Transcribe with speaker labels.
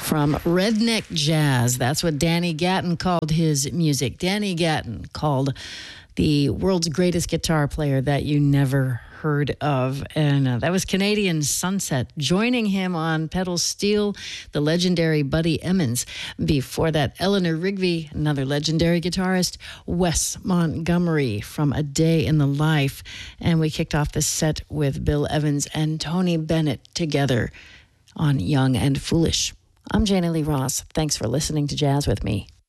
Speaker 1: from Redneck Jazz. That's what Danny Gatton called his music. Danny Gatton, called the world's greatest guitar player that you never heard of. And that was Canadian Sunset. Joining him on pedal steel, the legendary Buddy Emmons. Before that, Eleanor Rigby, another legendary guitarist. Wes Montgomery from A Day in the Life. And we kicked off the set with Bill Evans and Tony Bennett together on Young and Foolish. I'm Janie Lee Ross. Thanks for listening to Jazz with me.